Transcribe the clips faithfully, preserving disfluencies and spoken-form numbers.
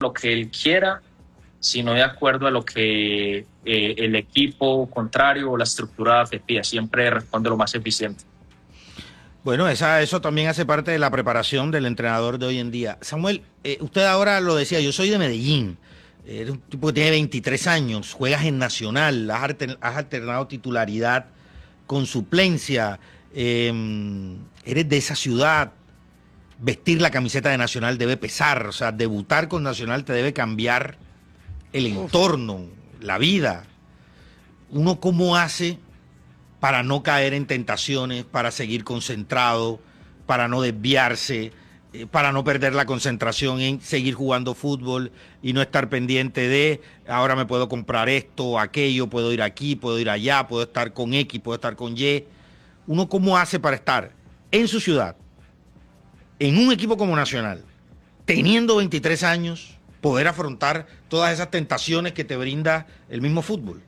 lo que él quiera, sino de acuerdo a lo que eh, el equipo contrario o la estructura te pida. Siempre responde lo más eficiente. Bueno, esa, eso también hace parte de la preparación del entrenador de hoy en día. Samuel, eh, usted ahora lo decía, yo soy de Medellín, eres un tipo que tiene veintitrés años, juegas en Nacional, has, alter, has alternado titularidad con suplencia, eh, eres de esa ciudad, vestir la camiseta de Nacional debe pesar, o sea, debutar con Nacional te debe cambiar el entorno, la vida. ¿Uno cómo hace para no caer en tentaciones, para seguir concentrado, para no desviarse, eh, para no perder la concentración en seguir jugando fútbol y no estar pendiente de ahora me puedo comprar esto, aquello, puedo ir aquí, puedo ir allá, puedo estar con X, puedo estar con Y? ¿Uno cómo hace para estar en su ciudad, en un equipo como Nacional, teniendo veintitrés años, poder afrontar todas esas tentaciones que te brinda el mismo fútbol?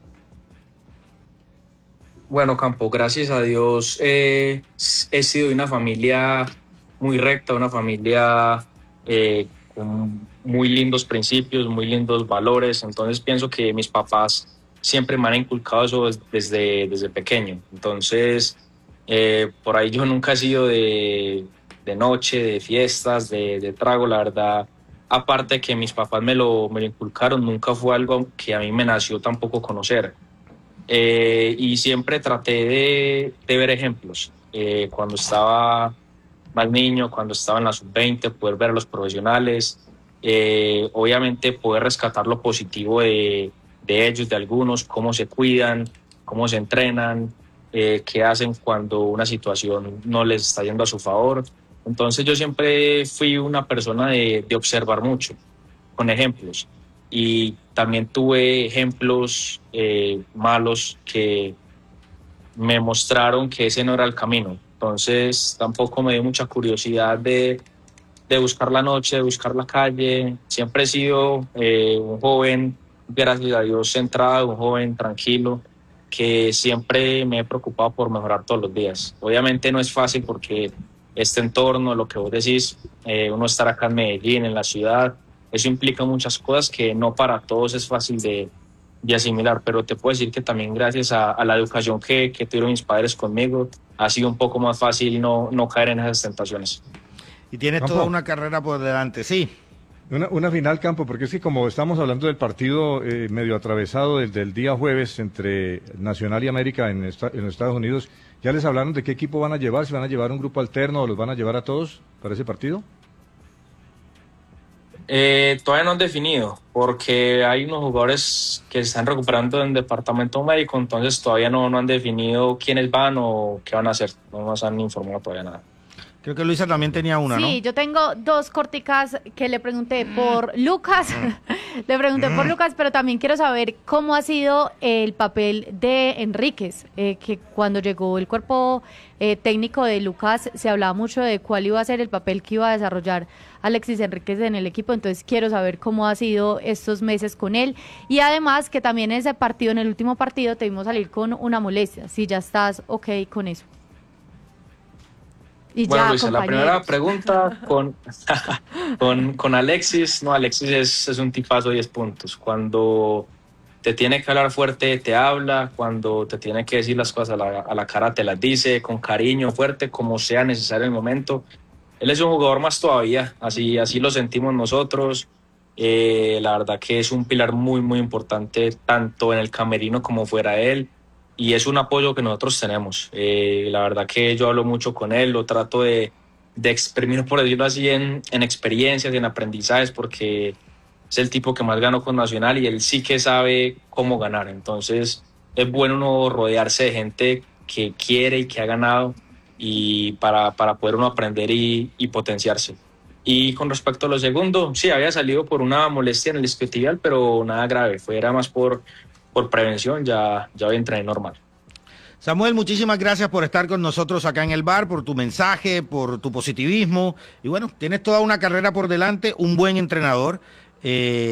Bueno, Campo, gracias a Dios eh, he sido de una familia muy recta, una familia eh, con muy lindos principios, muy lindos valores. Entonces pienso que mis papás siempre me han inculcado eso desde, desde pequeño. Entonces, eh, por ahí yo nunca he sido de, de noche, de fiestas, de, de trago, la verdad. Aparte que mis papás me lo, me lo inculcaron, nunca fue algo que a mí me nació tampoco conocer. Eh, y siempre traté de, de ver ejemplos. Eh, cuando estaba más niño, cuando estaba en la sub veinte, poder ver a los profesionales, eh, obviamente poder rescatar lo positivo de, de ellos, de algunos, cómo se cuidan, cómo se entrenan, eh, qué hacen cuando una situación no les está yendo a su favor. Entonces yo siempre fui una persona de, de observar mucho, con ejemplos. Y también tuve ejemplos eh, malos que me mostraron que ese no era el camino. Entonces tampoco me dio mucha curiosidad de, de buscar la noche, de buscar la calle. Siempre he sido eh, un joven, gracias a Dios, centrado, un joven tranquilo, que siempre me he preocupado por mejorar todos los días. Obviamente no es fácil porque este entorno, lo que vos decís, eh, uno estar acá en Medellín, en la ciudad, eso implica muchas cosas que no para todos es fácil de, de asimilar, pero te puedo decir que también gracias a, a la educación que, que tuvieron mis padres conmigo, ha sido un poco más fácil no, no caer en esas tentaciones. Y tienes Campo, toda una carrera por delante, sí. Una, una final, Campo, porque es que como estamos hablando del partido eh, medio atravesado desde el día jueves entre Nacional y América en, esta, en los Estados Unidos, ¿ya les hablaron de qué equipo van a llevar? ¿Si van a llevar un grupo alterno o los van a llevar a todos para ese partido? Eh, todavía no han definido, porque hay unos jugadores que se están recuperando en el departamento médico, entonces todavía no, no han definido quiénes van o qué van a hacer, no nos han informado todavía nada. Creo que Luisa también tenía una, sí, ¿no? Sí, yo tengo dos corticas que le pregunté por Lucas, le pregunté por Lucas, pero también quiero saber cómo ha sido el papel de Enríquez, eh, que cuando llegó el cuerpo eh, técnico de Lucas se hablaba mucho de cuál iba a ser el papel que iba a desarrollar Alexis Enríquez en el equipo, entonces quiero saber cómo ha sido estos meses con él, y además que también en ese partido, en el último partido, te vimos salir con una molestia, si ya estás ok con eso. Y bueno, ya, Luisa, la primera pregunta con, con, con Alexis. No, Alexis es, es un tipazo de diez puntos. Cuando te tiene que hablar fuerte, te habla. Cuando te tiene que decir las cosas a la, a la cara, te las dice con cariño, fuerte, como sea necesario en el momento. Él es un jugador más todavía, así, así lo sentimos nosotros. Eh, la verdad que es un pilar muy, muy importante, tanto en el camerino como fuera de él. Y es un apoyo que nosotros tenemos. Eh, la verdad que yo hablo mucho con él, lo trato de, de exprimir, por decirlo así, en, en experiencias y en aprendizajes, porque es el tipo que más ganó con Nacional y él sí que sabe cómo ganar. Entonces es bueno uno rodearse de gente que quiere y que ha ganado, y para, para poder uno aprender y, y potenciarse. Y con respecto a lo segundo, sí, había salido por una molestia en el isquiotibial, pero nada grave, fue era más por... por prevención, ya, ya voy a entrenar normal. Samuel, muchísimas gracias por estar con nosotros acá en el bar, por tu mensaje, por tu positivismo. Y bueno, tienes toda una carrera por delante, un buen entrenador. Eh...